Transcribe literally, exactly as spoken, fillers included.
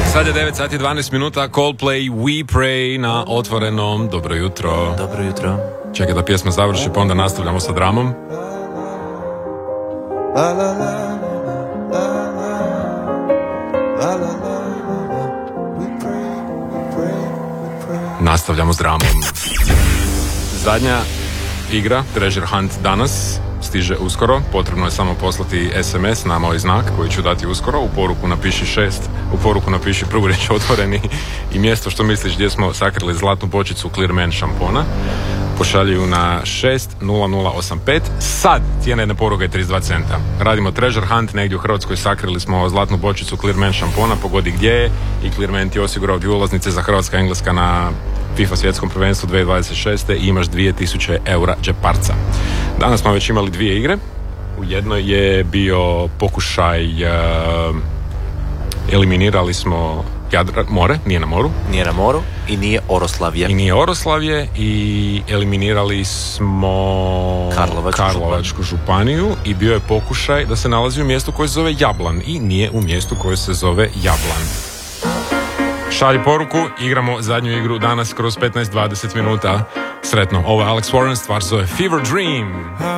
Sad je devet sati i dvanaest minuta, Coldplay, We Pray na Otvorenom. Dobro jutro. Dobro jutro. Čekaj da pjesma završi, pa onda nastavljamo sa dramom. Nastavljamo s dramom. Zadnja igra, Treasure Hunt, danas stiže uskoro. Potrebno je samo poslati es em es na mali znak koji ću dati uskoro. U poruku napiši šest, u poruku napiši prvu riječ otvoreni i mjesto što misliš gdje smo sakrili zlatnu bočicu Clear Man šampona. Pošalju na šest nula nula osam pet. Sad cijena jedne poruke je trideset dva centa. Radimo Treasure Hunt, negdje u Hrvatskoj sakrili smo zlatnu bočicu Clear Man šampona, pogodi gdje je, i Clear Man ti je osigurao dvije ulaznice za Hrvatska i Engleska na FIFA svjetskom prvenstvu dvije tisuće dvadeset šeste i imaš dvije tisuće eura džeparca. Danas smo već imali dvije igre. U jednoj je bio pokušaj, uh, eliminirali smo Jadra, more, nije na moru. Nije na moru i nije Oroslavje. I nije Oroslavje i eliminirali smo Karlovačku, Karlovačku županiju i bio je pokušaj da se nalazi u mjestu koje se zove Jablan i nije u mjestu koje se zove Jablan. Šalji poruku, igramo zadnju igru danas kroz petnaest do dvadeset minuta. Sretno, ovo je Alex Warren, stvar zove Fever Dream.